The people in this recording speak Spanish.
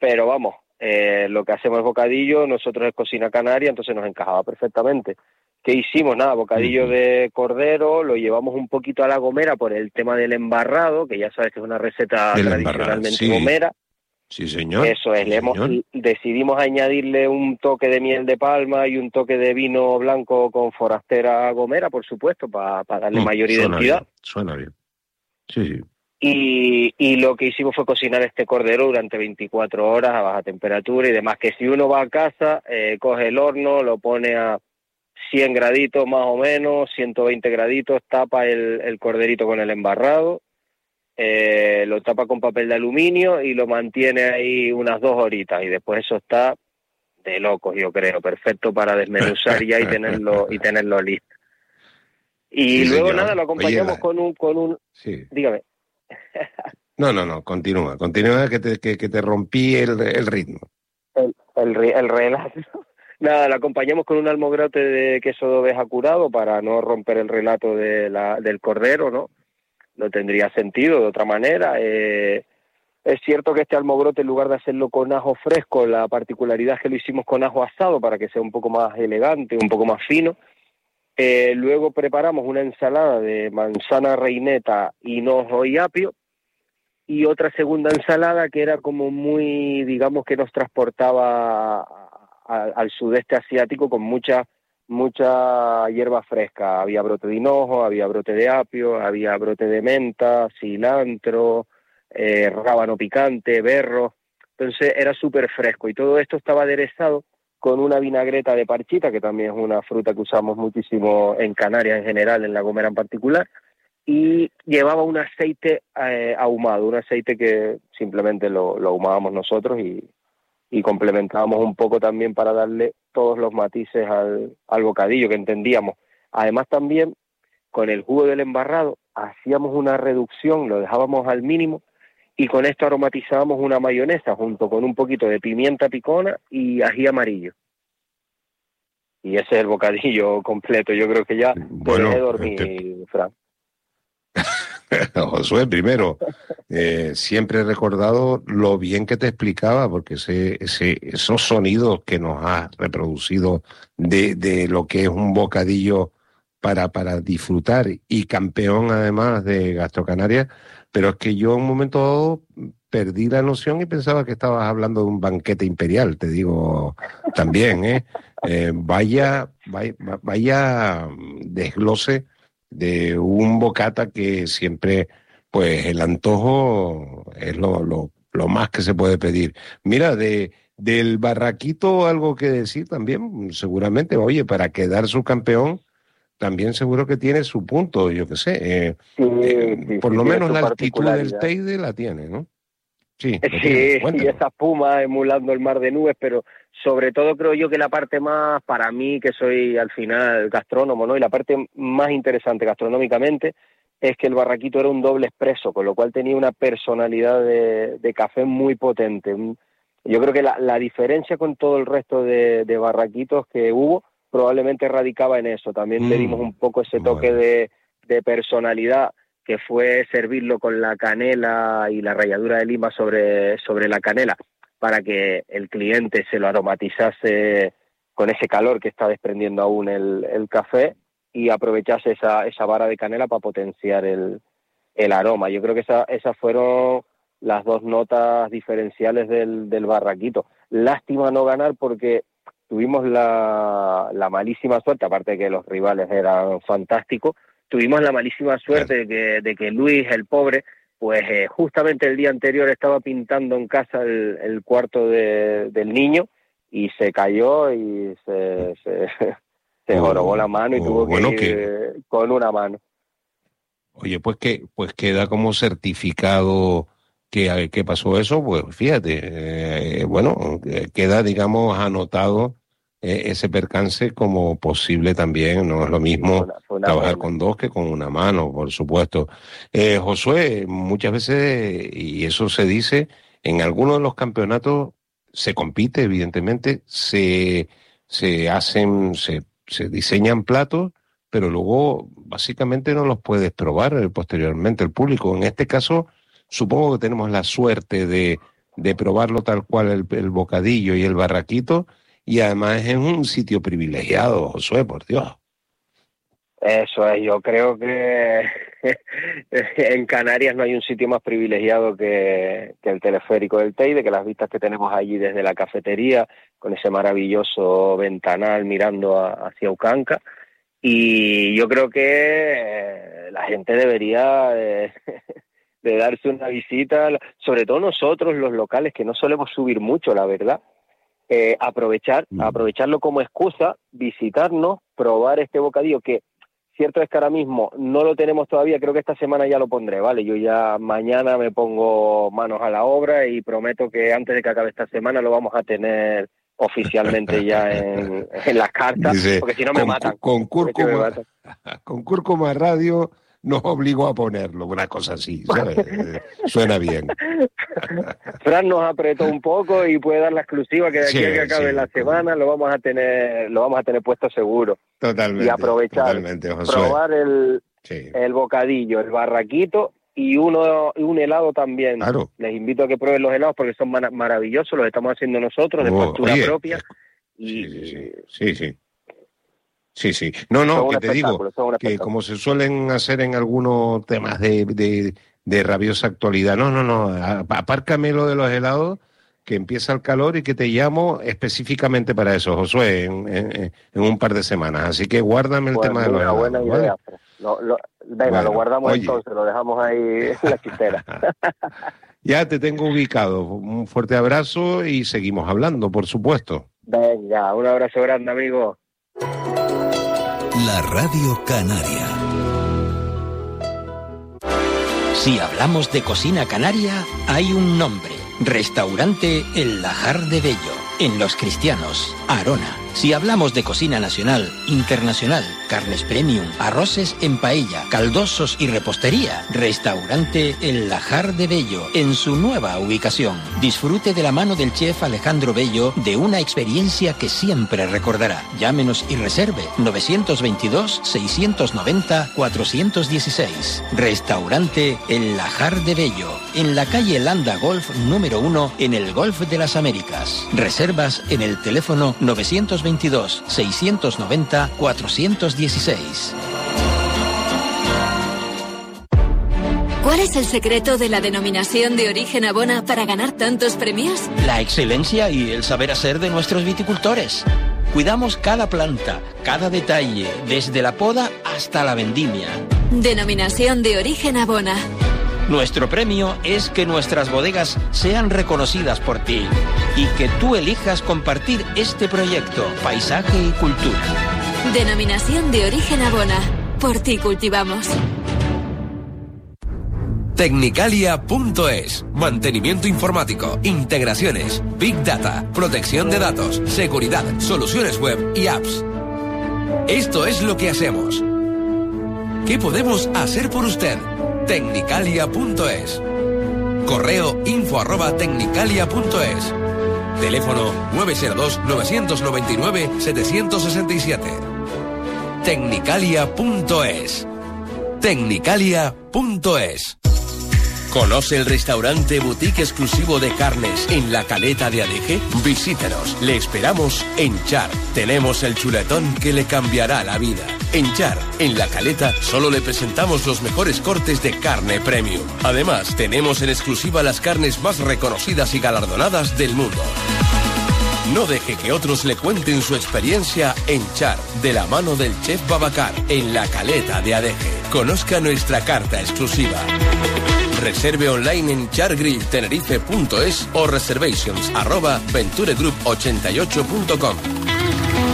pero vamos, lo que hacemos es bocadillo, nosotros es cocina canaria, entonces nos encajaba perfectamente. ¿Qué hicimos? Nada, bocadillo de cordero, lo llevamos un poquito a la gomera por el tema del embarrado, que ya sabes que es una receta tradicionalmente gomera. Sí, señor. Eso es, Sí, decidimos añadirle un toque de miel de palma y un toque de vino blanco con forastera gomera, por supuesto, para darle mayor identidad. Bien, suena bien. Sí. Y lo que hicimos fue cocinar este cordero durante 24 horas a baja temperatura y demás, que si uno va a casa, coge el horno, lo pone a 100 graditos más o menos, 120 graditos, tapa el corderito con el embarrado, lo tapa con papel de aluminio y lo mantiene ahí unas 2 horitas y después eso está de locos, yo creo, perfecto para desmenuzar ya y tenerlo listo. Y sí, luego señor. nada, lo acompañamos con un... Sí. Dígame. No, continúa, que te rompí el ritmo. El relato. Nada, lo acompañamos con un almogrote de queso de oveja curado para no romper el relato del cordero, ¿no? No tendría sentido de otra manera. Es cierto que este almogrote, en lugar de hacerlo con ajo fresco, la particularidad es que lo hicimos con ajo asado para que sea un poco más elegante, un poco más fino. Luego preparamos una ensalada de manzana reineta, hinojo y apio, y otra segunda ensalada que era como muy, digamos, que nos transportaba al sudeste asiático con mucha hierba fresca. Había brote de hinojo, había brote de apio, había brote de menta, cilantro, rábano picante, berro. Entonces era súper fresco y todo esto estaba aderezado con una vinagreta de parchita, que también es una fruta que usamos muchísimo en Canarias en general, en La Gomera en particular, y llevaba un aceite ahumado, un aceite que simplemente lo ahumábamos nosotros y complementábamos un poco también para darle todos los matices al bocadillo que entendíamos. Además también con el jugo del embarrado hacíamos una reducción, lo dejábamos al mínimo y con esto aromatizábamos una mayonesa junto con un poquito de pimienta picona y ají amarillo. Y ese es el bocadillo completo. Yo creo que ya te dejé dormir, Fran. Josué, primero, siempre he recordado lo bien que te explicaba, porque esos sonidos que nos has reproducido de lo que es un bocadillo para disfrutar y campeón además de GastroCanarias, pero es que yo en un momento dado perdí la noción y pensaba que estabas hablando de un banquete imperial, te digo también, vaya desglose de un bocata que siempre, pues el antojo es lo más que se puede pedir. Mira, del Barraquito algo que decir también, seguramente, oye, para quedar su campeón, también seguro que tiene su punto, yo qué sé. Por lo menos la altitud del Teide la tiene, ¿no? Sí, y esa espuma emulando el mar de nubes, pero sobre todo creo yo que la parte más, para mí, que soy al final gastrónomo, ¿no? Y la parte más interesante gastronómicamente es que el Barraquito era un doble expreso, con lo cual tenía una personalidad de café muy potente. Yo creo que la diferencia con todo el resto de barraquitos que hubo probablemente radicaba en eso. También le dimos un poco ese toque de personalidad, que fue servirlo con la canela y la ralladura de lima sobre la canela para que el cliente se lo aromatizase con ese calor que está desprendiendo aún el café y aprovechase esa vara de canela para potenciar el aroma. Yo creo que esas fueron las dos notas diferenciales del Barraquito. Lástima no ganar porque tuvimos la malísima suerte, aparte de que los rivales eran fantásticos, tuvimos la malísima suerte de que Luis, el pobre, pues justamente el día anterior estaba pintando en casa el cuarto del niño y se cayó y se jorobó la mano y tuvo que ir con una mano. Oye, pues queda como certificado que pasó eso, pues fíjate, queda, digamos, anotado ese percance como posible también. No es lo mismo trabajar con dos que con una mano, por supuesto. Josué, muchas veces, y eso se dice, en algunos de los campeonatos se compite, evidentemente, se diseñan platos, pero luego básicamente no los puedes probar posteriormente el público. En este caso, supongo que tenemos la suerte de de probarlo tal cual el bocadillo y el barraquito, y además es un sitio privilegiado, Josué, por Dios. Eso es, yo creo que en Canarias no hay un sitio más privilegiado que el teleférico del Teide, que las vistas que tenemos allí desde la cafetería, con ese maravilloso ventanal mirando hacia Ucanca. Y yo creo que la gente debería de darse una visita, sobre todo nosotros los locales, que no solemos subir mucho, la verdad. Aprovecharlo como excusa, visitarnos, probar este bocadillo, que cierto es que ahora mismo no lo tenemos todavía, creo que esta semana ya lo pondré, ¿vale? Yo ya mañana me pongo manos a la obra y prometo que antes de que acabe esta semana lo vamos a tener oficialmente ya en las cartas, dice, porque si no me matan. Con Cúrcuma Radio nos obligó a ponerlo, una cosa así, ¿sabes? Suena bien. Fran nos apretó un poco y puede dar la exclusiva que de aquí a que acabe la semana lo vamos a tener puesto seguro. Totalmente. Y aprovechar, probar el bocadillo, el barraquito y un helado también. Claro. Les invito a que prueben los helados porque son maravillosos, los estamos haciendo nosotros de factura propia. Sí. No, que te digo, que como se suelen hacer en algunos temas de rabiosa actualidad, no, apárcame lo de los helados, que empieza el calor y que te llamo específicamente para eso, Josué, en un par de semanas. Así que guárdame el tema de los helados. Buena idea. ¿Vale? Lo guardamos entonces, lo dejamos ahí en la chistera. Ya te tengo ubicado. Un fuerte abrazo y seguimos hablando, por supuesto. Venga, un abrazo grande, amigo. La Radio Canaria. Si hablamos de cocina canaria, hay un nombre. Restaurante El Lajar de Bello. En Los Cristianos, Arona. Si hablamos de cocina nacional, internacional, carnes premium, arroces en paella, caldosos y repostería, Restaurante El Lajar de Bello, en su nueva ubicación. Disfrute de la mano del chef Alejandro Bello de una experiencia que siempre recordará. Llámenos y reserve 922-690-416. Restaurante El Lajar de Bello, en la calle Landa Golf número 1, en el Golf de las Américas. Reservas en el teléfono 922-690-416. ¿Cuál es el secreto de la denominación de origen Abona para ganar tantos premios? La excelencia y el saber hacer de nuestros viticultores. Cuidamos cada planta, cada detalle, desde la poda hasta la vendimia. Denominación de origen Abona. Nuestro premio es que nuestras bodegas sean reconocidas por ti y que tú elijas compartir este proyecto, paisaje y cultura. Denominación de origen Abona. Por ti cultivamos. Tecnicalia.es. Mantenimiento informático, integraciones, Big Data, protección de datos, seguridad, soluciones web y apps. Esto es lo que hacemos. ¿Qué podemos hacer por usted? Tecnicalia.es. Correo info@tecnicalia.es. Teléfono 902-999-767. Tecnicalia.es. Tecnicalia.es. ¿Conoce el restaurante boutique exclusivo de carnes en la Caleta de Adeje? Visítenos. Le esperamos en Char. Tenemos el chuletón que le cambiará la vida. En Char, en la Caleta, solo le presentamos los mejores cortes de carne premium. Además, tenemos en exclusiva las carnes más reconocidas y galardonadas del mundo. No deje que otros le cuenten su experiencia en Char, de la mano del chef Babacar, en la Caleta de Adeje. Conozca nuestra carta exclusiva. Reserve online en chargrilltenerife.es o reservations@venturegroup88.com.